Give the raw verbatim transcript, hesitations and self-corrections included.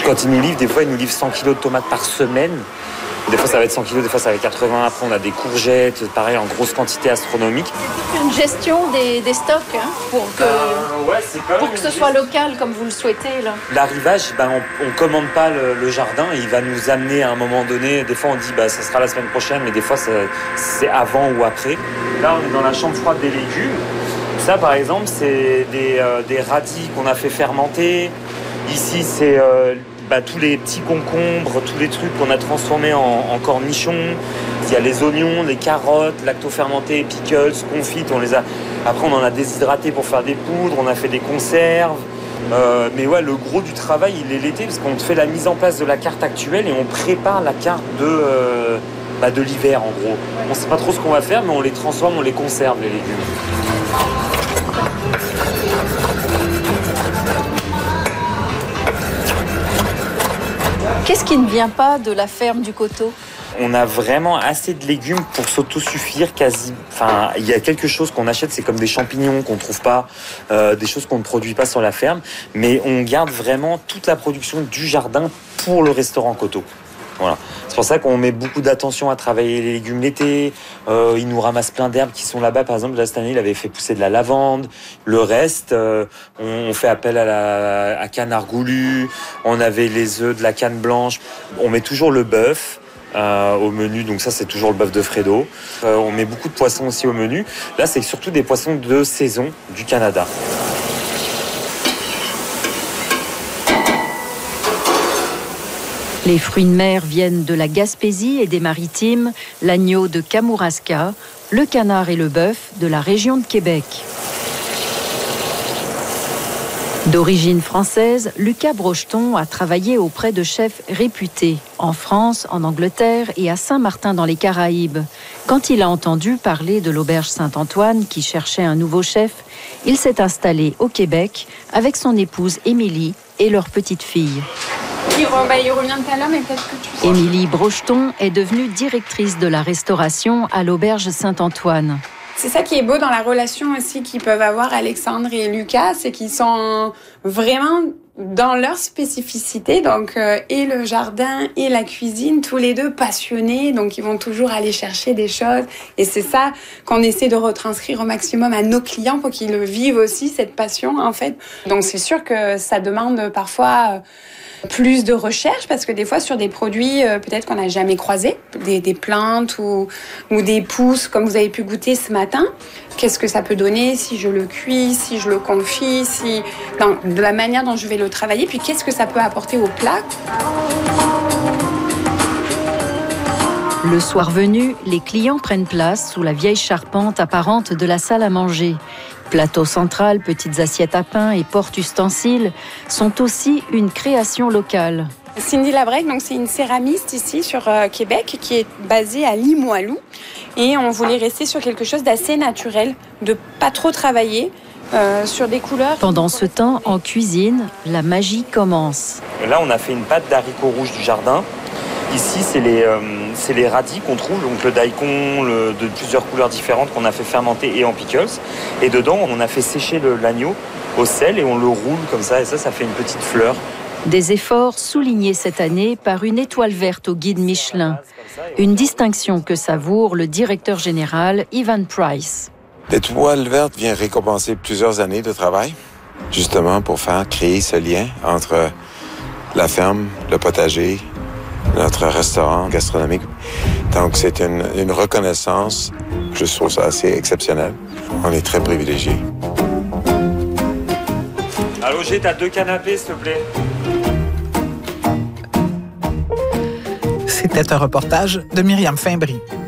Quand ils nous livrent, des fois, ils nous livrent cent kilos de tomates par semaine. Des fois, ça va être cent kilos, des fois, ça va être quatre-vingts. Après, on a des courgettes, pareil, en grosse quantité astronomique. Une gestion des, des stocks, hein, pour que, euh, ouais, c'est pour que ce soit local, comme vous le souhaitez, là. L'arrivage, ben, on ne commande pas le, le jardin. Il va nous amener à un moment donné. Des fois, on dit bah, ça sera la semaine prochaine, mais des fois, ça, c'est avant ou après. Là, on est dans la chambre froide des légumes. Ça, par exemple, c'est des, euh, des radis qu'on a fait fermenter. Ici, c'est... Euh, Bah, tous les petits concombres, tous les trucs qu'on a transformés en, en cornichons. Il y a les oignons, les carottes, lacto-fermentés, pickles, confites. On les a... Après, on en a déshydraté pour faire des poudres, on a fait des conserves. Euh, mais ouais, le gros du travail, il est l'été, parce qu'on fait la mise en place de la carte actuelle et on prépare la carte de, euh, bah, de l'hiver, en gros. On ne sait pas trop ce qu'on va faire, mais on les transforme, on les conserve, les légumes. Qu'est-ce qui ne vient pas de la ferme du Coteau ? On a vraiment assez de légumes pour s'autosuffire quasi. Enfin, il y a quelque chose qu'on achète, c'est comme des champignons qu'on ne trouve pas, euh, des choses qu'on ne produit pas sur la ferme, mais on garde vraiment toute la production du jardin pour le restaurant Coteau. Voilà. C'est pour ça qu'on met beaucoup d'attention à travailler les légumes l'été. Euh, ils nous ramassent plein d'herbes qui sont là-bas. Par exemple, là, cette année, il avait fait pousser de la lavande. Le reste, euh, on fait appel à la à canard goulu. On avait les œufs de la canne blanche. On met toujours le bœuf euh, au menu. Donc ça, c'est toujours le bœuf de Fredo. Euh, on met beaucoup de poissons aussi au menu. Là, c'est surtout des poissons de saison du Canada. Les fruits de mer viennent de la Gaspésie et des Maritimes, l'agneau de Kamouraska, le canard et le bœuf de la région de Québec. D'origine française, Lucas Brocheton a travaillé auprès de chefs réputés en France, en Angleterre et à Saint-Martin dans les Caraïbes. Quand il a entendu parler de l'auberge Saint-Antoine qui cherchait un nouveau chef, il s'est installé au Québec avec son épouse Émilie et leur petite fille. Il, re, bah, il revient tout à l'heure, mais peut-être que tu sais. Émilie Brocheton est devenue directrice de la restauration à l'auberge Saint-Antoine. C'est ça qui est beau dans la relation aussi qu'ils peuvent avoir Alexandre et Lucas, c'est qu'ils sont vraiment dans leur spécificité, donc euh, et le jardin et la cuisine, tous les deux passionnés, donc ils vont toujours aller chercher des choses, et c'est ça qu'on essaie de retranscrire au maximum à nos clients pour qu'ils le vivent aussi, cette passion en fait. Donc c'est sûr que ça demande parfois euh, plus de recherche, parce que des fois sur des produits euh, peut-être qu'on n'a jamais croisés, des, des plantes ou, ou des pousses comme vous avez pu goûter ce matin, qu'est-ce que ça peut donner si je le cuis, si je le confie, si dans, de la manière dont je vais le travailler, puis qu'est-ce que ça peut apporter au plat. Le soir venu, les clients prennent place sous la vieille charpente apparente de la salle à manger. Plateau central, petites assiettes à pain et porte-ustensiles sont aussi une création locale. Cindy Labrec, donc c'est une céramiste ici sur euh, Québec qui est basée à Limoilou, et on voulait rester sur quelque chose d'assez naturel, de pas trop travailler euh, sur des couleurs. Pendant ce temps, en cuisine, la magie commence. Là, on a fait une pâte d'haricots rouges du jardin. Ici, c'est les, euh, c'est les radis qu'on trouve, donc le daikon le, de plusieurs couleurs différentes qu'on a fait fermenter et en pickles. Et dedans, on a fait sécher le, l'agneau au sel et on le roule comme ça. Et ça, ça fait une petite fleur. Des efforts soulignés cette année par une étoile verte au guide Michelin. Une distinction que savoure le directeur général Ivan Price. L'étoile verte vient récompenser plusieurs années de travail, justement pour faire créer ce lien entre la ferme, le potager, notre restaurant gastronomique. Donc, c'est une, une reconnaissance. Je trouve ça assez exceptionnel. On est très privilégiés. Allô, j'ai t'as deux canapés, s'il te plaît. C'était un reportage de Myriam Fimbry.